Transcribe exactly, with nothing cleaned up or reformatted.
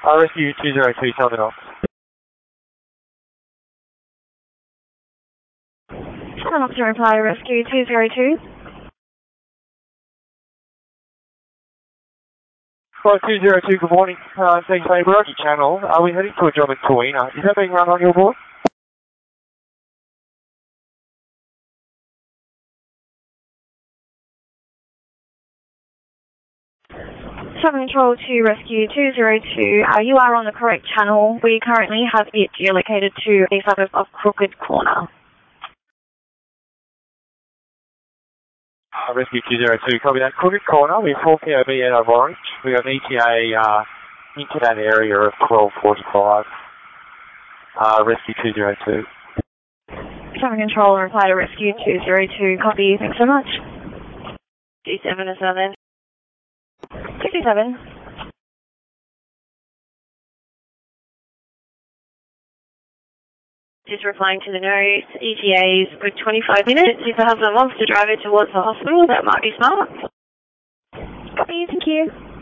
Uh, Rescue two zero two, tell me off. I'm off to reply, Rescue two zero two. Flight two zero two, good morning. Uh, thanks, mate. We're on your channel. Are we heading to a job at Toowoomba? Is that being run on your board? Southern Control to Rescue two zero two. Uh, you are on the correct channel. We currently have it geolocated to a suburb of Crooked Corner. Uh, Rescue two zero two, copy that. Crooked Corner, we're four P O B out of Orange. We have an E T A uh, into that area of twelve forty-five. Uh, Rescue two zero two. Southern Control, reply to Rescue two zero two. Copy, thanks so much. G seven is seven. sixty-seven. Just replying to the notes. E T As for twenty-five minutes. If the husband wants to drive it towards the hospital, that might be smart. Copy, thank you.